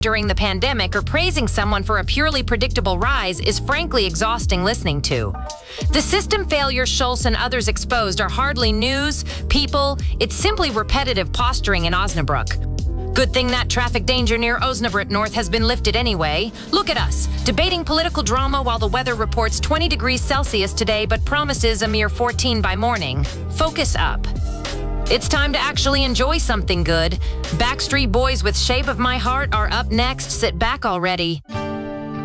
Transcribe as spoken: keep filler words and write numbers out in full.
during the pandemic or praising someone for a purely predictable rise is frankly exhausting listening to. The system failures Schultz and others exposed are hardly news, people, it's simply repetitive posturing in Osnabrück. Good thing that traffic danger near Osnabrück North has been lifted anyway. Look at us, debating political drama while the weather reports twenty degrees Celsius today but promises a mere fourteen by morning. Focus up. It's time to actually enjoy something good. Backstreet Boys with Shape of My Heart are up next. Sit back already.